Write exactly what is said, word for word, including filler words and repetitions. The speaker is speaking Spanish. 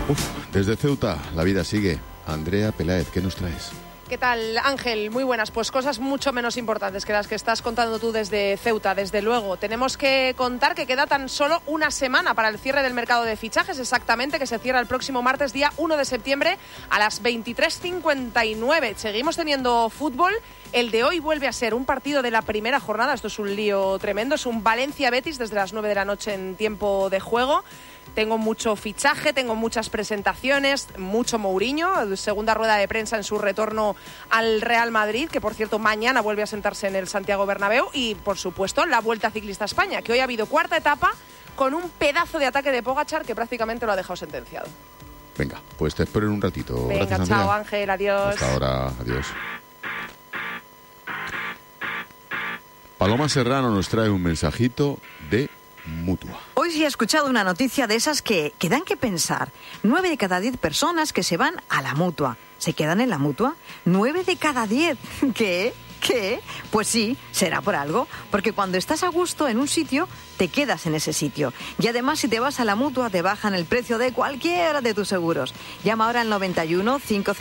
Uf, desde Ceuta, la vida sigue. Andrea Peláez, ¿qué nos traes? ¿Qué tal, Ángel? Muy buenas. Pues cosas mucho menos importantes que las que estás contando tú desde Ceuta, desde luego. Tenemos que contar que queda tan solo una semana para el cierre del mercado de fichajes, exactamente, que se cierra el próximo martes, día uno de septiembre, a las veintitrés cincuenta y nueve. Seguimos teniendo fútbol. El de hoy vuelve a ser un partido de la primera jornada. Esto es un lío tremendo. Es un Valencia-Betis desde las nueve de la noche en tiempo de juego. Tengo mucho fichaje, tengo muchas presentaciones, mucho Mourinho, segunda rueda de prensa en su retorno al Real Madrid, que por cierto mañana vuelve a sentarse en el Santiago Bernabéu, y por supuesto la Vuelta Ciclista a España, que hoy ha habido cuarta etapa con un pedazo de ataque de Pogačar que prácticamente lo ha dejado sentenciado. Venga, pues te espero en un ratito. Venga, Gracias, chao, Andrea. Ángel, adiós. Hasta ahora, adiós. Paloma Serrano nos trae un mensajito de Mutua. Hoy sí he escuchado una noticia de esas que, que dan que pensar. Nueve de cada diez personas que se van a la Mutua. ¿Se quedan en la Mutua? Nueve de cada diez. ¿Qué? ¿Qué? Pues sí, será por algo. Porque cuando estás a gusto en un sitio, te quedas en ese sitio. Y además, si te vas a la Mutua, te bajan el precio de cualquiera de tus seguros. Llama ahora al noventa y uno, cinco